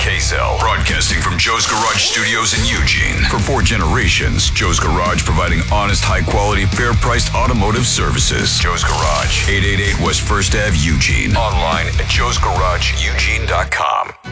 KZEL, broadcasting from Joe's Garage Studios in Eugene. For 4 generations, Joe's Garage providing honest, high-quality, fair-priced automotive services. Joe's Garage, 888 West 1st Ave, Eugene. Online at joesgarageeugene.com.